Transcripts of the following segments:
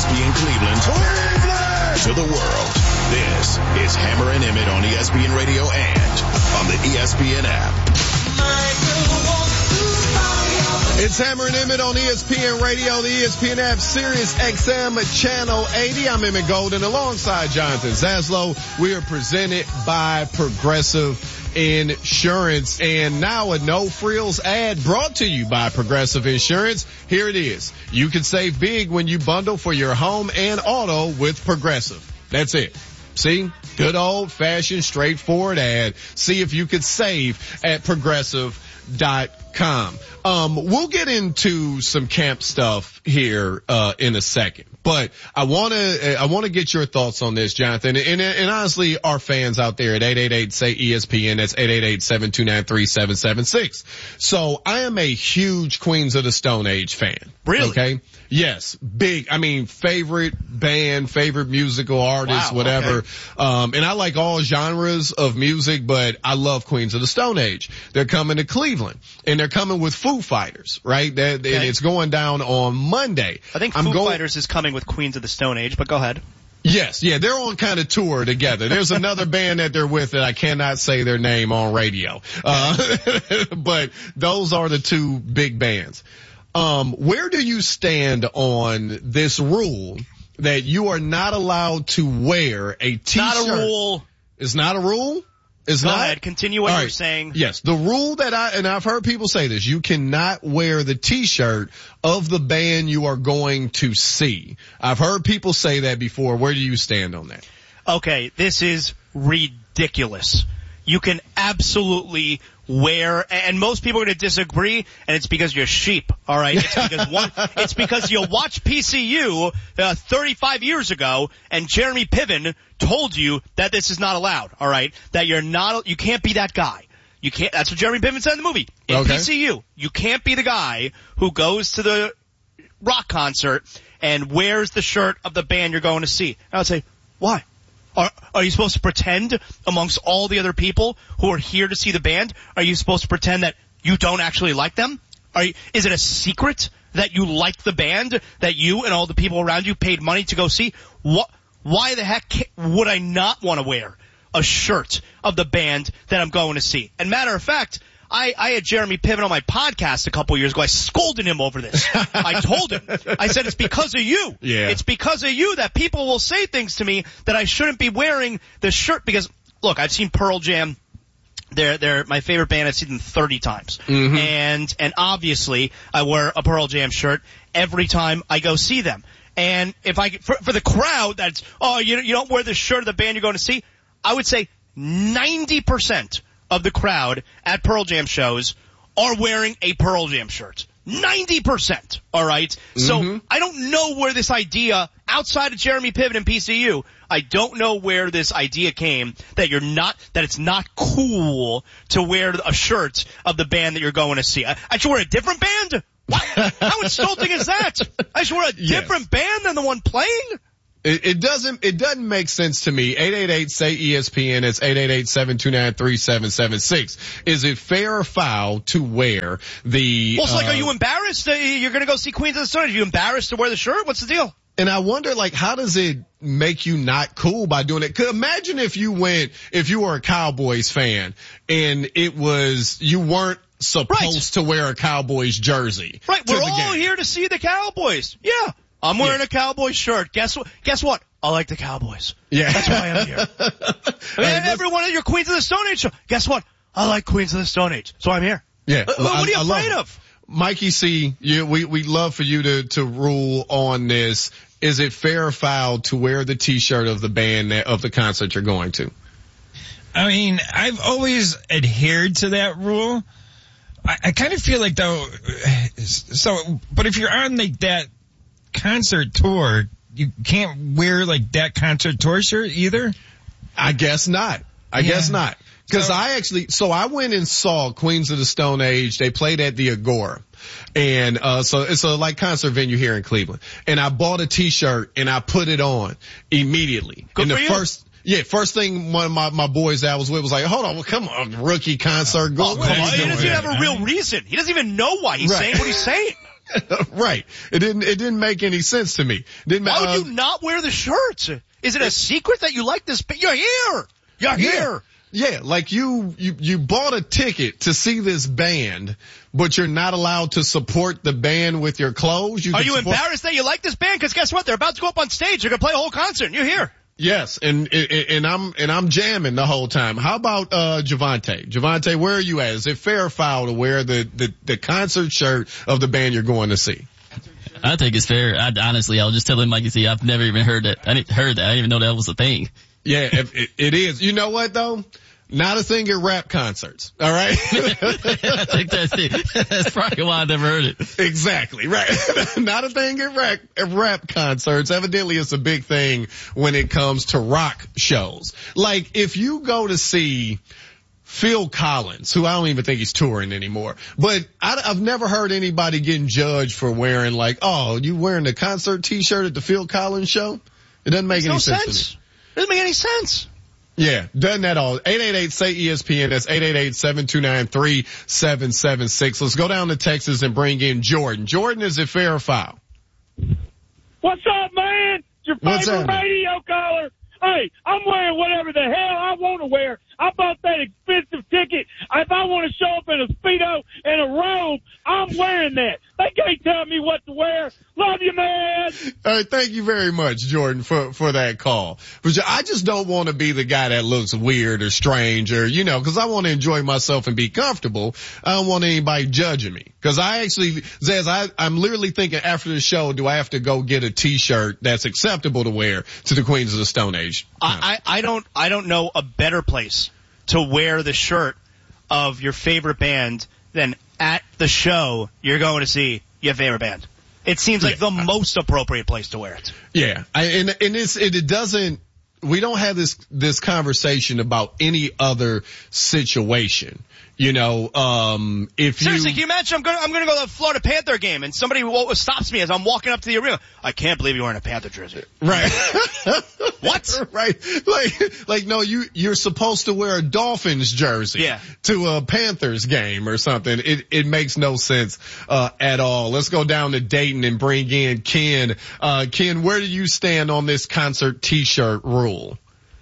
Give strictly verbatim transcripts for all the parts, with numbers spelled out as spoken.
S P N Cleveland, Cleveland to the world. This is Hammer and Emmett on E S P N Radio and on the E S P N app. It's Hammer and Emmett on E S P N Radio, the E S P N app, Sirius X M Channel eighty. I'm Emmett Golden alongside Jonathan Zaslow. We are presented by Progressive Insurance, and now a no frills ad brought to you by Progressive Insurance. Here it is. You can save big when you bundle for your home and auto with Progressive. That's it. See? Good old fashioned straightforward ad. See if you could save at progressive dot com. Um, we'll get into some camp stuff here, uh, in a second, but I want to, I want to get your thoughts on this, Jonathan. And, and honestly, our fans out there at eight eight eight, say E S P N, that's eight eight eight, seven two nine, three seven seven six. So I am a huge Queens of the Stone Age fan. Really? Okay. Yes. Big. I mean, favorite band, favorite musical artist, wow, whatever. Okay. Um, and I like all genres of music, but I love Queens of the Stone Age. They're coming to Cleveland and they're coming with Foo Fighters, right? They're, okay. And it's going down on Monday. I think I'm Foo going- Fighters is coming with Queens of the Stone Age, but go ahead. Yes, yeah, they're on kind of tour together. There's another band that they're with that I cannot say their name on radio. Uh, but those are the two big bands. Um, where do you stand on this rule that you are not allowed to wear a t-shirt? Not a rule. It's not a rule? It's Go not? ahead, continue what All you're right. saying. Yes, the rule that I, and I've heard people say this, you cannot wear the t-shirt of the band you are going to see. I've heard people say that before. Where do you stand on that? Okay, this is ridiculous. You can absolutely wear, and most people are going to disagree, and it's because you're sheep, all right? It's because one, it's because you watched P C U uh, thirty-five years ago, and Jeremy Piven told you that this is not allowed, all right? That you're not, you can't be that guy. You can't. That's what Jeremy Piven said in the movie. In okay. P C U, you can't be the guy who goes to the rock concert and wears the shirt of the band you're going to see. I would say, why? Are, are you supposed to pretend amongst all the other people who are here to see the band? Are you supposed to pretend that you don't actually like them? Are you, is it a secret that you like the band that you and all the people around you paid money to go see? What, why the heck would I not want to wear a shirt of the band that I'm going to see? And matter of fact, I, I had Jeremy Piven on my podcast a couple years ago. I scolded him over this. I told him. I said, it's because of you. Yeah. It's because of you that people will say things to me that I shouldn't be wearing the shirt because, look, I've seen Pearl Jam. They're, they're my favorite band. I've seen them thirty times. Mm-hmm. And, and obviously I wear a Pearl Jam shirt every time I go see them. And if I, for, for the crowd that's, oh, you, you don't wear the shirt of the band you're going to see, I would say ninety percent of the crowd at Pearl Jam shows are wearing a Pearl Jam shirt. ninety percent, all right? Mm-hmm. So I don't know where this idea, outside of Jeremy Piven and P C U, I don't know where this idea came that you're not, that it's not cool to wear a shirt of the band that you're going to see. I, I should wear a different band? What? How insulting is that? I should wear a different yes. band than the one playing? It, it doesn't, it doesn't make sense to me. eight eight eight, say E S P N, it's eight eight eight, seven two nine, three seven seven six. Is it fair or foul to wear the, Well, it's uh, like, are you embarrassed that you're gonna go see Queens of the Stone Age? Are you embarrassed to wear the shirt? What's the deal? And I wonder, like, how does it make you not cool by doing it? 'Cause imagine if you went, if you were a Cowboys fan and it was, you weren't supposed right. to wear a Cowboys jersey. Right, we're all game. here to see the Cowboys. Yeah. I'm wearing yeah. a Cowboys shirt. Guess what? Guess what? I like the Cowboys. Yeah. That's why I'm here. I mean, everyone at your Queens of the Stone Age show. Guess what? I like Queens of the Stone Age. So I'm here. Yeah. Uh, what I, are you I afraid of? Mikey C, you, we, we'd love for you to, to rule on this. Is it fair or foul to wear the t-shirt of the band that, of the concert you're going to? I mean, I've always adhered to that rule. I, I kind of feel like though, so, but if you're on like that concert tour, you can't wear like that concert tour shirt either? I guess not. I yeah. guess not. Cause so, I actually, so I went and saw Queens of the Stone Age. They played at the Agora. And, uh, so it's a like concert venue here in Cleveland. And I bought a t-shirt and I put it on immediately. Good and for the you. first, Yeah, first thing one of my, my boys I was with was like, hold on, well, come on, rookie concert. Go oh, come on. He doesn't even have a real reason. He doesn't even know why he's right. saying what he's saying. Right. It didn't, it didn't make any sense to me. Didn't Why would uh, you not wear the shirt? Is it a secret that you like this? You're here. You're here. Yeah. yeah, like you, you, you bought a ticket to see this band, but you're not allowed to support the band with your clothes. You Are can you support- embarrassed that you like this band? Because guess what? They're about to go up on stage. They're going to play a whole concert, and you're here. Yes, and, and and I'm and I'm jamming the whole time. How about uh Javante? Javante, where are you at? Is it fair or foul to wear the, the, the concert shirt of the band you're going to see? I think it's fair. I, honestly, I'll just tell him, like you see, I've never even heard that. I didn't heard that. I didn't even know that was a thing. Yeah, it, it is. You know what though? Not a thing at rap concerts. All right. I think that's it. That's probably why I never heard it. Exactly. Right. Not a thing at rap, at rap concerts. Evidently it's a big thing when it comes to rock shows. Like if you go to see Phil Collins, who I don't even think he's touring anymore, but I, I've never heard anybody getting judged for wearing like, oh, you wearing the concert t-shirt at the Phil Collins show? It doesn't make any no sense, sense to me. It doesn't make any sense. Yeah, doesn't at all. eight eight eight, S A Y, E S P N. That's eight eight eight, seven two nine, three seven seven six. Let's go down to Texas and bring in Jordan. Jordan, is it fair or foul? What's up, man? It's your What's favorite happening? radio caller. Hey, I'm wearing whatever the hell I want to wear. I bought that expensive ticket. If I want to show up in a Speedo and a robe, I'm wearing that. They can't tell me what to wear. Love you, man. All right, thank you very much, Jordan, for, for that call. But I just don't want to be the guy that looks weird or strange or, you know, cause I want to enjoy myself and be comfortable. I don't want anybody judging me. Cause I actually, Zaz, I, I'm literally thinking after the show, do I have to go get a t-shirt that's acceptable to wear to the Queens of the Stone Age? I, I, I don't, I don't know a better place to wear the shirt of your favorite band than at the show you're going to see your favorite band. It seems like Yeah. the most appropriate place to wear it. Yeah, I, and and it's it, it doesn't. We don't have this this conversation about any other situation. You know, um, if Seriously, you can you imagine I'm going I'm going to go to the Florida Panther game and somebody w- stops me as I'm walking up to the arena. I can't believe you're wearing a Panther jersey. right, What? right, like like no, you you're supposed to wear a Dolphins jersey Yeah. to a Panthers game or something. It it makes no sense uh at all. Let's go down to Dayton and bring in Ken. Uh, Ken, where do you stand on this concert T-shirt rule?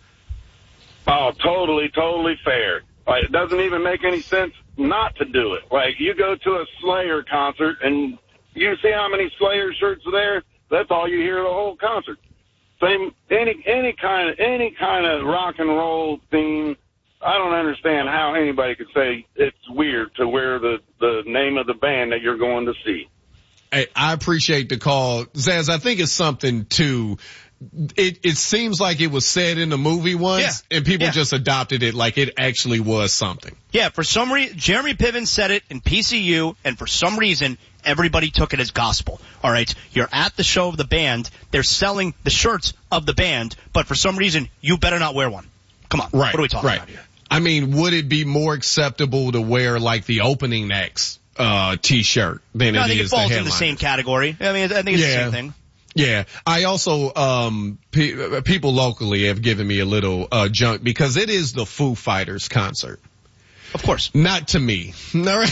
Oh, totally, totally fair. Like, it doesn't even make any sense not to do it. Like, you go to a Slayer concert and you see how many Slayer shirts are there. That's all you hear the whole concert. Same, any, any kind of, any kind of rock and roll theme. I don't understand how anybody could say it's weird to wear the, the name of the band that you're going to see. Hey, I appreciate the call. Zaz, I think it's something too. It, it seems like it was said in the movie once, Yeah. and people Yeah. just adopted it like it actually was something. Yeah, for some reason, Jeremy Piven said it in P C U, and for some reason, everybody took it as gospel. All right, you're at the show of the band, they're selling the shirts of the band, but for some reason, you better not wear one. Come on, Right. what are we talking right. about here? I mean, would it be more acceptable to wear like the opening acts uh T-shirt than No, it I think is it falls the in the headliner? same category. I mean, I think it's Yeah. the same thing. Yeah, I also um pe- people locally have given me a little uh junk because it is the Foo Fighters concert. Of course. Not to me. No,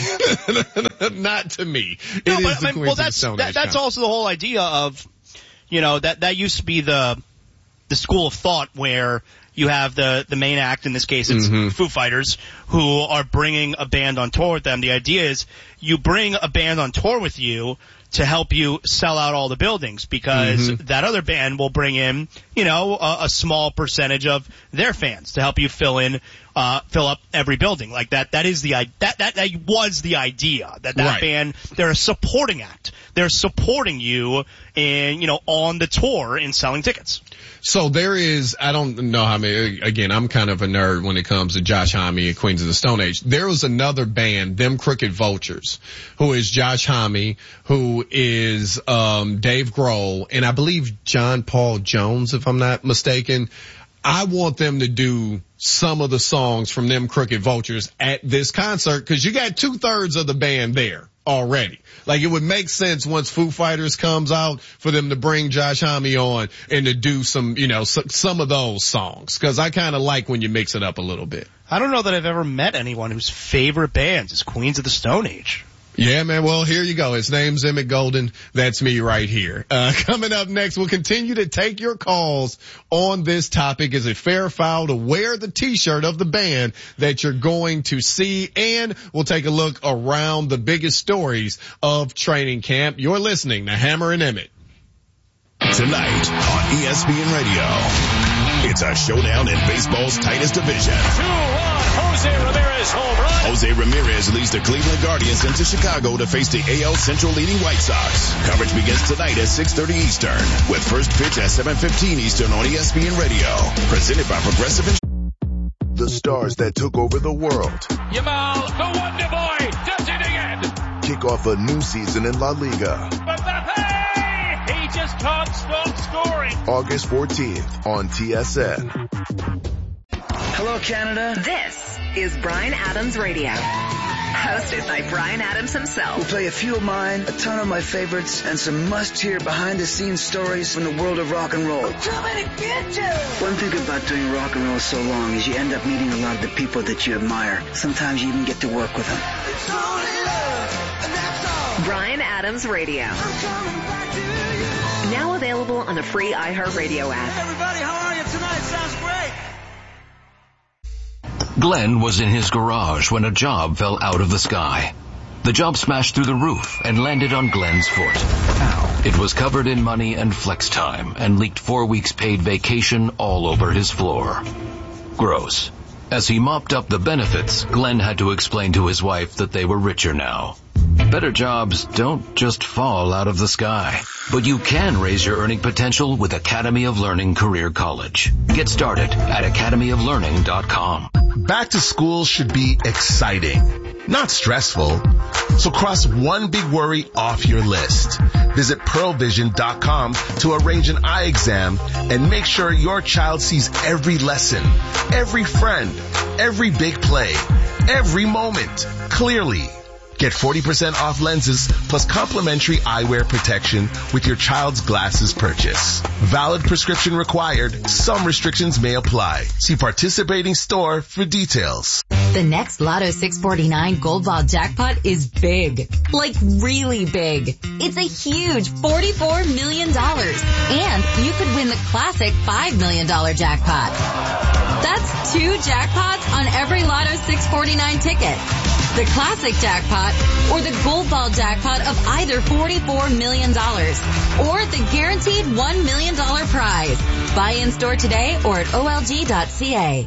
not to me. It No, is but the I Queens mean, well, of the that's Stone that, Age that's concert. also the whole idea of, you know, that that used to be the the school of thought where you have the the main act. In this case, it's Mm-hmm. Foo Fighters, who are bringing a band on tour with them. The idea is you bring a band on tour with you to help you sell out all the buildings, because Mm-hmm. that other band will bring in, you know, a, a small percentage of their fans to help you fill in, uh, fill up every building. Like that, that is the, i- that, that, that was the idea. That that Right. band, they're a supporting act. They're supporting you in, you know, on the tour in selling tickets. So there is, I don't know how many, again, I'm kind of a nerd when it comes to Josh Homme and Queens of the Stone Age. There was another band, Them Crooked Vultures, who is Josh Homme, who is, um, Dave Grohl, and I believe John Paul Jones, if I'm not mistaken. I want them to do some of the songs from Them Crooked Vultures at this concert, cause you got two thirds of the band there already. Like it would make sense once Foo Fighters comes out for them to bring Josh Homme on and to do some, you know, some, some of those songs. Cause I kind of like when you mix it up a little bit. I don't know that I've ever met anyone whose favorite bands is Queens of the Stone Age. Yeah, man. Well, here you go. His name's Emmett Golden. That's me right here. Uh, coming up next, we'll continue to take your calls on this topic. Is it fair or foul to wear the t-shirt of the band that you're going to see? And we'll take a look around the biggest stories of training camp. You're listening to Hammer and Emmett. Tonight on E S P N Radio, it's a showdown in baseball's tightest division. two one, Jose Ramirez home run. Jose Ramirez leads the Cleveland Guardians into Chicago to face the A L Central leading White Sox. Coverage begins tonight at six thirty Eastern with first pitch at seven fifteen Eastern on E S P N Radio. Presented by Progressive Insurance. The stars that took over the world. Yamal, the Wonder Boy, does it again. Kick off a new season in La Liga. Mbappe! He just can't stop scoring. August fourteenth on T S N. Hello, Canada. This is Bryan Adams Radio. Hosted by Bryan Adams himself. We'll play a few of mine, a ton of my favorites, and some must-hear behind-the-scenes stories from the world of rock and roll. I'm coming to get you! One thing about doing rock and roll so long is you end up meeting a lot of the people that you admire. Sometimes you even get to work with them. It's only love, and that's all. Bryan Adams Radio. I'm coming back to you. Now available on the free iHeartRadio app. Hey, everybody, how are you tonight? Sounds great. Glenn was in his garage when a job fell out of the sky. The job smashed through the roof and landed on Glenn's foot. Ow. It was covered in money and flex time and leaked four weeks paid vacation all over his floor. Gross. As he mopped up the benefits, Glenn had to explain to his wife that they were richer now. Better jobs don't just fall out of the sky, but you can raise your earning potential with Academy of Learning Career College. Get started at academy of learning dot com. Back to school should be exciting, not stressful. So cross one big worry off your list. Visit pearl vision dot com to arrange an eye exam and make sure your child sees every lesson, every friend, every big play, every moment clearly. Get forty percent off lenses plus complimentary eyewear protection with your child's glasses purchase. Valid prescription required. Some restrictions may apply. See participating store for details. The next Lotto six forty-nine Gold Ball jackpot is big. Like really big. It's a huge forty-four million dollars. And you could win the classic five million dollars jackpot. That's two jackpots on every Lotto six forty-nine ticket. The classic jackpot or the Gold Ball jackpot of either forty-four million dollars or the guaranteed one million dollars prize. Buy in store today or at O L G dot C A.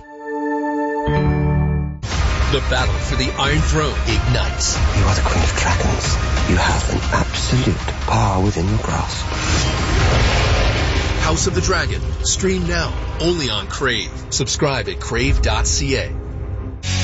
The battle for the Iron Throne ignites. You are the Queen of Dragons. You have an absolute power within your grasp. House of the Dragon. Stream now only on Crave. Subscribe at crave dot C A.